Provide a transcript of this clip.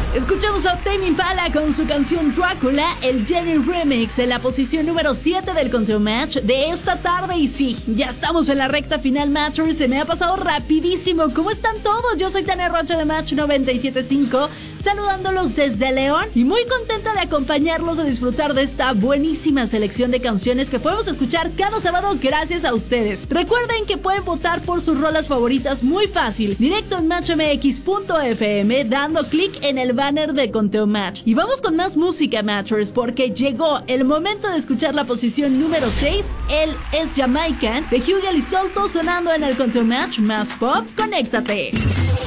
Escuchamos a Tame Impala con su canción Drácula, el Jenny Remix, en la posición número 7 del Conteo Match de esta tarde. Y sí, ya estamos en la recta final, Matchers. Se me ha pasado rapidísimo. ¿Cómo están todos? Yo soy Tania Rocha de Match 97.5, saludándolos desde León y muy contenta de acompañarlos a disfrutar de esta buenísima selección de canciones que podemos escuchar cada sábado gracias a ustedes. Recuerden que pueden votar por sus rolas favoritas muy fácil, directo en matchmx.fm, dando clic en el banner de Conteo Match. Y vamos con más música, Matchers, porque llegó el momento de escuchar la posición número 6. Él es Jamaican, de Hugel y Solto, sonando en el Conteo Match más pop. Conéctate.